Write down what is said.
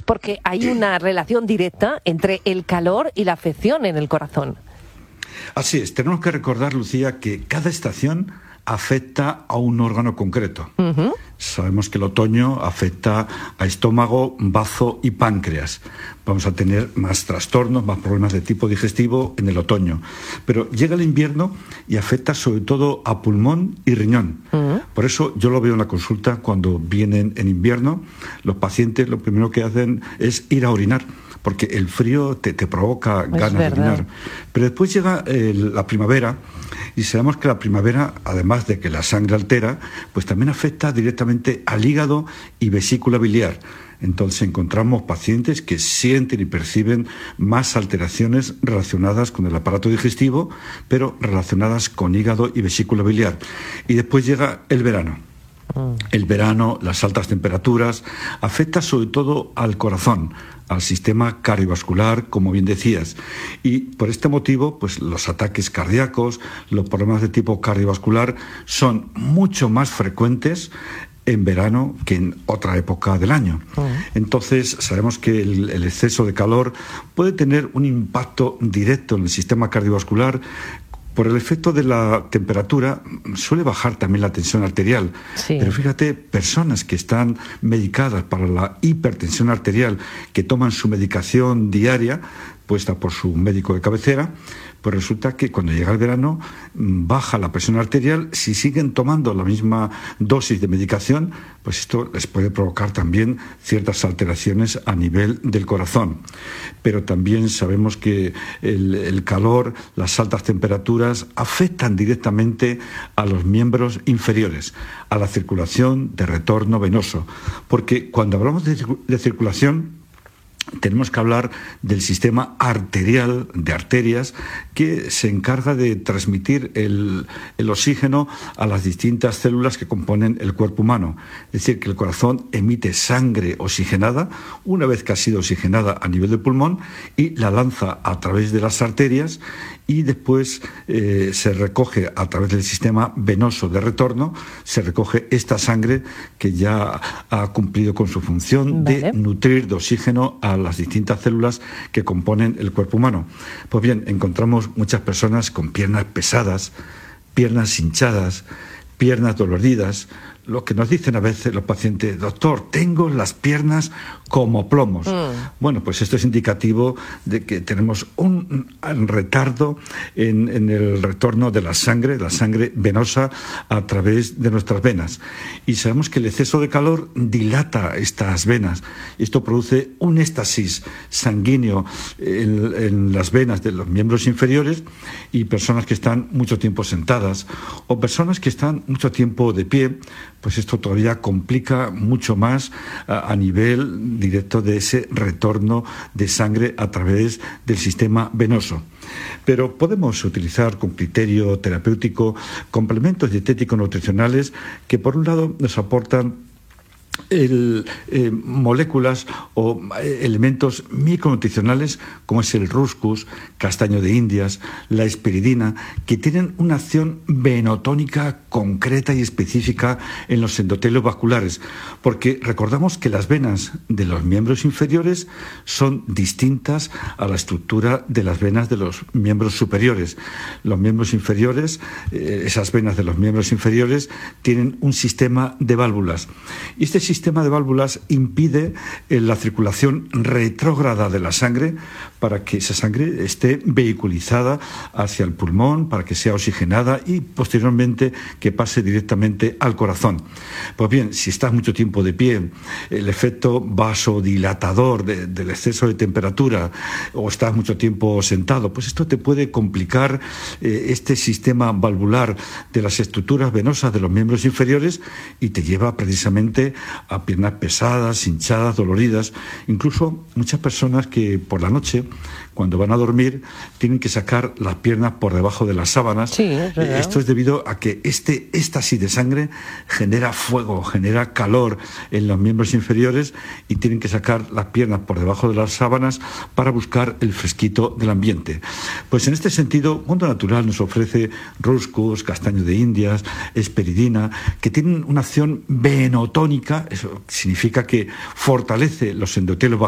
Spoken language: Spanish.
porque hay una relación directa entre el calor y la afección en el corazón. Así es, tenemos que recordar, Lucía, que cada estación afecta a un órgano concreto. Uh-huh. Sabemos que el otoño afecta a estómago, bazo y páncreas. Vamos a tener más trastornos, más problemas de tipo digestivo en el otoño. Pero llega el invierno y afecta sobre todo a pulmón y riñón. Uh-huh. Por eso yo lo veo en la consulta cuando vienen en invierno. Los pacientes lo primero que hacen es ir a orinar, porque el frío te provoca ganas de orinar. Pero después llega la primavera, y sabemos que la primavera, además de que la sangre altera, pues también afecta directamente al hígado y vesícula biliar. Entonces encontramos pacientes que sienten y perciben más alteraciones relacionadas con el aparato digestivo, pero relacionadas con hígado y vesícula biliar. Y después llega el verano. El verano, las altas temperaturas, afecta sobre todo al corazón, al sistema cardiovascular, como bien decías. Y por este motivo, pues los ataques cardíacos, los problemas de tipo cardiovascular son mucho más frecuentes en verano que en otra época del año. Entonces, sabemos que el exceso de calor puede tener un impacto directo en el sistema cardiovascular. Por el efecto de la temperatura suele bajar también la tensión arterial. Sí. Pero fíjate, personas que están medicadas para la hipertensión arterial, que toman su medicación diaria, puesta por su médico de cabecera, pues resulta que cuando llega el verano baja la presión arterial. Si siguen tomando la misma dosis de medicación, pues esto les puede provocar también ciertas alteraciones a nivel del corazón. Pero también sabemos que el calor, las altas temperaturas afectan directamente a los miembros inferiores, a la circulación de retorno venoso. Porque cuando hablamos de circulación, tenemos que hablar del sistema arterial, de arterias, que se encarga de transmitir el oxígeno a las distintas células que componen el cuerpo humano. Es decir, que el corazón emite sangre oxigenada, una vez que ha sido oxigenada a nivel del pulmón, y la lanza a través de las arterias, y después se recoge a través del sistema venoso de retorno, se recoge esta sangre que ya ha cumplido con su función de nutrir de oxígeno a las distintas células que componen el cuerpo humano. Pues bien, encontramos muchas personas con piernas pesadas, piernas hinchadas, piernas doloridas. Lo que nos dicen a veces los pacientes: doctor, tengo las piernas como plomos. Bueno, pues esto es indicativo de que tenemos un retardo en el retorno de la sangre venosa a través de nuestras venas. Y sabemos que el exceso de calor dilata estas venas. Esto produce un éxtasis sanguíneo en las venas de los miembros inferiores, y personas que están mucho tiempo sentadas o personas que están mucho tiempo de pie, pues esto todavía complica mucho más a nivel directo de ese retorno de sangre a través del sistema venoso. Pero podemos utilizar con criterio terapéutico complementos dietéticos nutricionales que, por un lado, nos aportan moléculas o elementos micronutricionales como es el ruscus, castaño de Indias, la esperidina, que tienen una acción venotónica concreta y específica en los endotelios vasculares, porque recordamos que las venas de los miembros inferiores son distintas a la estructura de las venas de los miembros superiores. Los miembros inferiores, esas venas de los miembros inferiores, tienen un sistema de válvulas, y este sistema de válvulas impide la circulación retrógrada de la sangre para que esa sangre esté vehiculizada hacia el pulmón, para que sea oxigenada y posteriormente que pase directamente al corazón. Pues bien, si estás mucho tiempo de pie, el efecto vasodilatador del exceso de temperatura, o estás mucho tiempo sentado, pues esto te puede complicar este sistema valvular de las estructuras venosas de los miembros inferiores, y te lleva precisamente a piernas pesadas, hinchadas, doloridas. Incluso muchas personas que por la noche, cuando van a dormir, tienen que sacar las piernas por debajo de las sábanas. Sí, esto es debido a que este éxtasis de sangre genera fuego, genera calor en los miembros inferiores, y tienen que sacar las piernas por debajo de las sábanas para buscar el fresquito del ambiente. Pues en este sentido, Mundo Natural nos ofrece ruscus, castaño de Indias, esperidina, que tienen una acción venotónica. Eso significa que fortalece los endotelios